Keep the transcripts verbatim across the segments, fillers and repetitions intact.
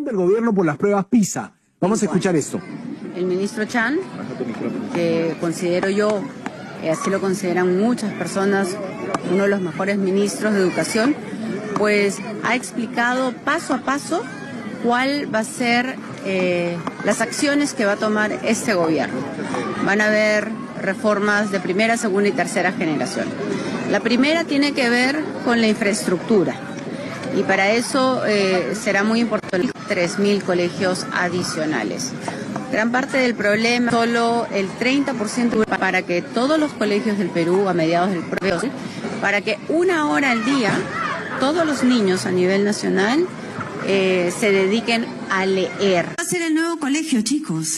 del gobierno por las pruebas PISA. Vamos a escuchar esto. El ministro Chan, que considero yo, eh, así lo consideran muchas personas, uno de los mejores ministros de educación, pues ha explicado paso a paso cuál va a ser eh, las acciones que va a tomar este gobierno. Van a haber reformas de primera, segunda y tercera generación. La primera tiene que ver con la infraestructura y para eso eh, será muy importante tres mil colegios adicionales. Gran parte del problema, solo el treinta por ciento para que todos los colegios del Perú a mediados del próximo, para que una hora al día todos los niños a nivel nacional eh, se dediquen a leer. Va a ser el nuevo colegio, chicos.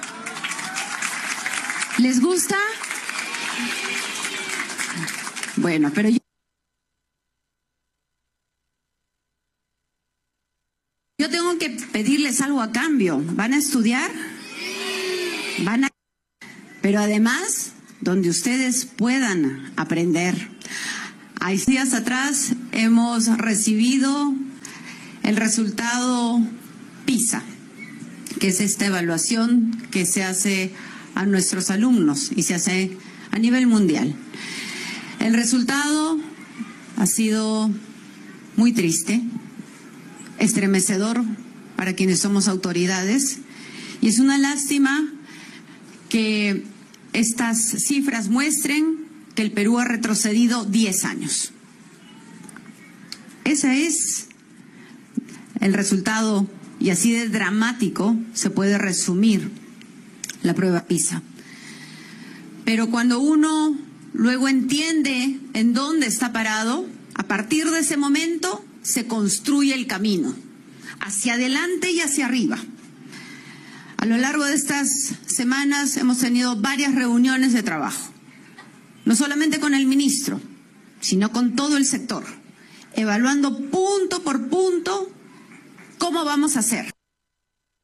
¿Les gusta? Bueno, pero yo... Yo tengo que pedirles algo a cambio. ¿Van a estudiar? Van a... Pero además, donde ustedes puedan aprender. Hay días atrás hemos recibido el resultado PISA, que es esta evaluación que se hace a nuestros alumnos y se hace a nivel mundial. El resultado ha sido muy triste, estremecedor para quienes somos autoridades, y es una lástima que estas cifras muestren que el Perú ha retrocedido diez años. Ese es el resultado, y así de dramático se puede resumir la prueba PISA. Pero cuando uno luego entiende en dónde está parado, a partir de ese momento se construye el camino, hacia adelante y hacia arriba. A lo largo de estas semanas hemos tenido varias reuniones de trabajo, no solamente con el ministro, sino con todo el sector, evaluando punto por punto cómo vamos a hacer.